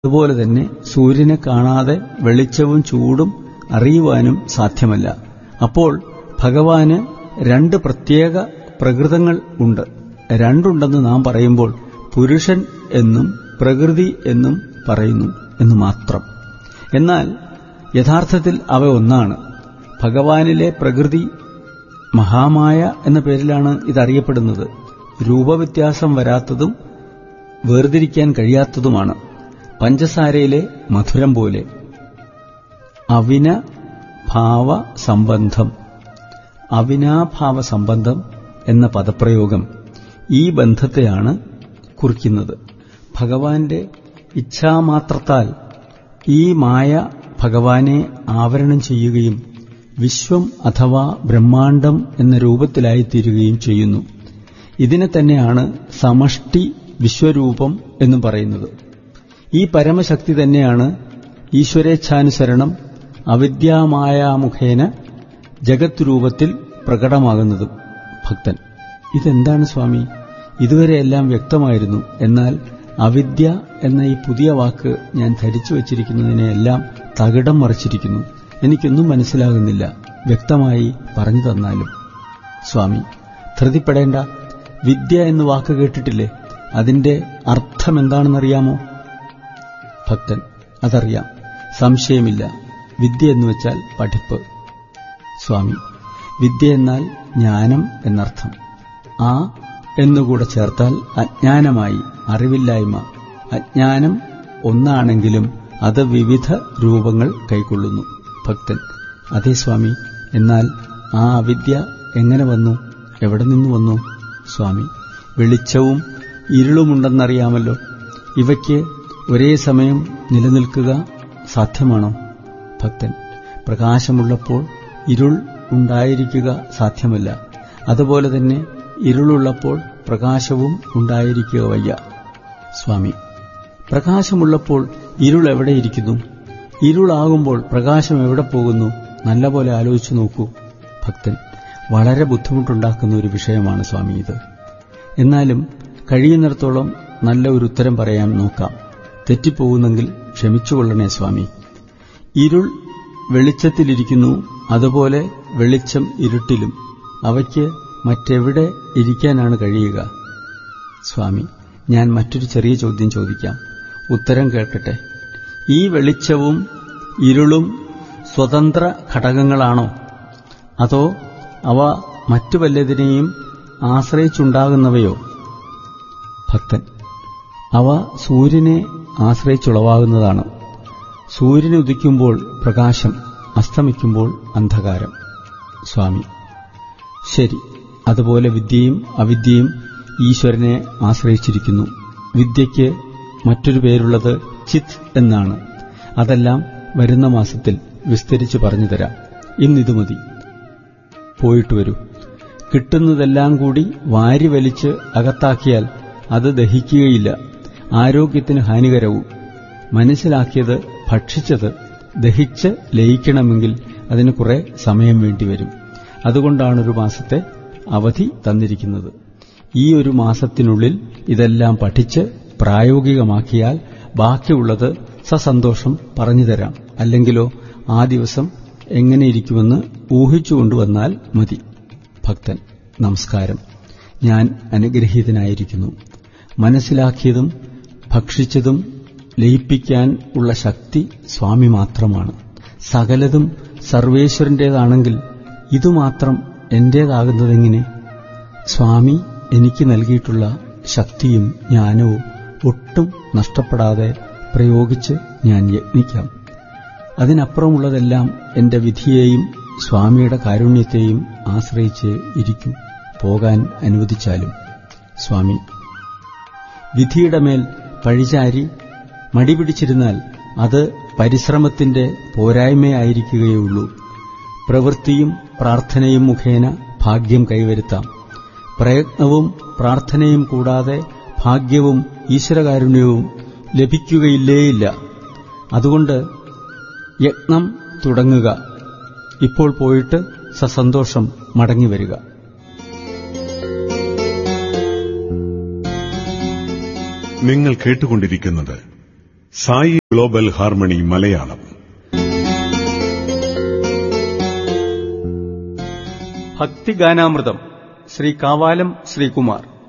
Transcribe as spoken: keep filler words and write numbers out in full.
അതുപോലെ തന്നെ സൂര്യനെ കാണാതെ വെളിച്ചവും ചൂടും അറിയുവാനും സാധ്യമല്ല. അപ്പോൾ ഭഗവാന് രണ്ട് പ്രത്യേക പ്രകൃതങ്ങൾ ഉണ്ട്. രണ്ടുണ്ടെന്ന് നാം പറയുമ്പോൾ പുരുഷൻ എന്നും പ്രകൃതി എന്നും പറയുന്നു എന്ന് മാത്രം. എന്നാൽ യഥാർത്ഥത്തിൽ അവ ഒന്നാണ്. ഭഗവാനിലെ പ്രകൃതി മഹാമായ എന്ന പേരിലാണ് ഇതറിയപ്പെടുന്നത്. രൂപവ്യത്യാസം വരാത്തതും വേർതിരിക്കാൻ കഴിയാത്തതുമാണ്. പഞ്ചസാരയിലെ മധുരം പോലെ. അവിനഭാവ സംബന്ധം. അവിനാഭാവ സംബന്ധം എന്ന പദപ്രയോഗം ഈ ബന്ധത്തെയാണ് കുറിക്കുന്നത്. ഭഗവാന്റെ ഇച്ഛാമാത്രത്താൽ ഈ മായ ഭഗവാനെ ആവരണം ചെയ്യുകയും വിശ്വം അഥവാ ബ്രഹ്മാണ്ഡം എന്ന രൂപത്തിലായിത്തീരുകയും ചെയ്യുന്നു. ഇതിനെ തന്നെയാണ് സമഷ്ടി വിശ്വരൂപം എന്നും പറയുന്നത്. ഈ പരമശക്തി തന്നെയാണ് ഈശ്വരേച്ഛാനുസരണം അവിദ്യാമായാമുഖേന ജഗത് രൂപത്തിൽ പ്രകടമാകുന്നതും. ഭക്തൻ: ഇതെന്താണ് സ്വാമി? ഇതുവരെയെല്ലാം വ്യക്തമായിരുന്നു. എന്നാൽ അവിദ്യ എന്ന ഈ പുതിയ വാക്ക് ഞാൻ ധരിച്ചു വച്ചിരിക്കുന്നതിനെയെല്ലാം തകിടം മറിച്ചിരിക്കുന്നു. എനിക്കൊന്നും മനസ്സിലാകുന്നില്ല. വ്യക്തമായി പറഞ്ഞു തന്നാലും. സ്വാമി: ധൃതിപ്പെടേണ്ട. വിദ്യ എന്ന് വാക്ക് കേട്ടിട്ടില്ലേ? അതിന്റെ അർത്ഥമെന്താണെന്നറിയാമോ? ഭക്തൻ: അതറിയാം, സംശയമില്ല. വിദ്യ എന്ന് വെച്ചാൽ പഠിപ്പ്. സ്വാമി: വിദ്യ എന്നാൽ ജ്ഞാനം എന്നർത്ഥം. ആ എന്നുകൂടെ ചേർത്താൽ അജ്ഞാനമായി, അറിവില്ലായ്മ. അജ്ഞാനം ഒന്നാണെങ്കിലും അത് വിവിധ രൂപങ്ങൾ കൈക്കൊള്ളുന്നു. ഭക്തൻ: അതേ സ്വാമി. എന്നാൽ ആ അവിദ്യ എങ്ങനെ വന്നു? എവിടെ നിന്ന് വന്നു? സ്വാമി: വെളിച്ചവും ഇരുളുമുണ്ടെന്നറിയാമല്ലോ. ഇവയ്ക്ക് ഒരേ സമയം നിലനിൽക്കുക സാധ്യമാണോ? ഭക്തൻ: പ്രകാശമുള്ളപ്പോൾ ഇരുൾ ഉണ്ടായിരിക്കുക സാധ്യമല്ല. അതുപോലെ തന്നെ ഇരുളുള്ളപ്പോൾ പ്രകാശവും ഉണ്ടായിരിക്കുക വയ്യ. സ്വാമി: പ്രകാശമുള്ളപ്പോൾ ഇരുൾ എവിടെയിരിക്കുന്നു? ഇരുളാകുമ്പോൾ പ്രകാശം എവിടെ പോകുന്നു? നല്ലപോലെ ആലോചിച്ചു നോക്കൂ. ഭക്തൻ: വളരെ ബുദ്ധിമുട്ടുണ്ടാക്കുന്ന ഒരു വിഷയമാണ് സ്വാമി ഇത്. എന്നാലും കഴിയുന്നിടത്തോളം നല്ല ഒരു ഉത്തരം പറയാൻ നോക്കാം. തെറ്റിപ്പോകുന്നെങ്കിൽ ക്ഷമിച്ചുകൊള്ളണേ സ്വാമി. ഇരുൾ വെളിച്ചത്തിലിരിക്കുന്നു, അതുപോലെ വെളിച്ചം ഇരുട്ടിലും. അവയ്ക്ക് മറ്റെവിടെ ഇരിക്കാനാണ് കഴിയുക? സ്വാമി: ഞാൻ മറ്റൊരു ചെറിയ ചോദ്യം ചോദിക്കാം, ഉത്തരം കേൾക്കട്ടെ. ഈ വെളിച്ചവും ഇരുളും സ്വതന്ത്ര ഘടകങ്ങളാണോ? അതോ അവ മറ്റു വല്ലതിനെയും ആശ്രയിച്ചുണ്ടാകുന്നവയോ? ഭക്തൻ: അവ സൂര്യനെ ആശ്രയിച്ചുളവാകുന്നതാണ്. സൂര്യൻ ഉദിക്കുമ്പോൾ പ്രകാശം, അസ്തമിക്കുമ്പോൾ അന്ധകാരം. സ്വാമി: ശരി. അതുപോലെ വിദ്യയും അവിദ്യയും ഈശ്വരനെ ആശ്രയിച്ചിരിക്കുന്നു. വിദ്യയ്ക്ക് മറ്റൊരു പേരുള്ളത് ചിത് എന്നാണ്. അതെല്ലാം വരുന്ന മാസത്തിൽ വിസ്തരിച്ച് പറഞ്ഞുതരാം. ഇന്നിതു മതി. പോയിട്ട് വരൂ. കിട്ടുന്നതെല്ലാം കൂടി വാരി വലിച്ച് അകത്താക്കിയാൽ അത് ദഹിക്കുകയില്ല. ആരോഗ്യത്തിന് ഹാനികരവും. മനസ്സിലാക്കിയത്, ഭക്ഷിച്ചത് ദഹിച്ച് ലയിക്കണമെങ്കിൽ അതിന് കുറെ സമയം വേണ്ടിവരും. അതുകൊണ്ടാണൊരു മാസത്തെ അവധി തന്നിരിക്കുന്നത്. ഈ ഒരു മാസത്തിനുള്ളിൽ ഇതെല്ലാം പഠിച്ച് പ്രായോഗികമാക്കിയാൽ ബാക്കിയുള്ളത് സസന്തോഷം പറഞ്ഞുതരാം. അല്ലെങ്കിലോ ആ ദിവസം എങ്ങനെയിരിക്കുമെന്ന് ഊഹിച്ചുകൊണ്ടുവന്നാൽ മതി. ഭക്തൻ: നമസ്കാരം. ഞാൻ അനുഗ്രഹീതനായിരിക്കുന്നു. മനസ്സിലാക്കിയതും ഭക്ഷിച്ചതും ലയിപ്പിക്കാൻ ഉള്ള ശക്തി സ്വാമി മാത്രമാണ്. സകലതും സർവേശ്വരന്റേതാണെങ്കിൽ ഇതുമാത്രം എന്റേതാകുന്നതെങ്ങനെ? സ്വാമി എനിക്ക് നൽകിയിട്ടുള്ള ശക്തിയും ജ്ഞാനവും ഒട്ടും നഷ്ടപ്പെടാതെ പ്രയോഗിച്ച് ഞാൻ യത്നിക്കാം. അതിനപ്പുറമുള്ളതെല്ലാം എന്റെ വിധിയെയും സ്വാമിയുടെ കാരുണ്യത്തെയും ആശ്രയിച്ച് ഇരിക്കും. പോകാൻ അനുവദിച്ചാലും. സ്വാമി: വിധിയുടെ മേൽ പഴിചാരി മടിപിടിച്ചിരുന്നാൽ അത് പരിശ്രമത്തിന്റെ പോരായ്മയായിരിക്കുകയുള്ളൂ. പ്രവൃത്തിയും പ്രാർത്ഥനയും മുഖേന ഭാഗ്യം കൈവരുത്താം. പ്രയത്നവും പ്രാർത്ഥനയും കൂടാതെ ഭാഗ്യവും ഈശ്വരകാരുണ്യവും ലഭിക്കുകയില്ലേയില്ല. അതുകൊണ്ട് യത്നം തുടങ്ങുക. ഇപ്പോൾ പോയിട്ട് സസന്തോഷം മടങ്ങിവരിക. നിങ്ങൾ കേട്ടുകൊണ്ടിരിക്കുന്നത് സായി ഗ്ലോബൽ ഹാർമണി മലയാളം. ഭക്തിഗാനാമൃതം ശ്രീ കാവാലം ശ്രീകുമാർ.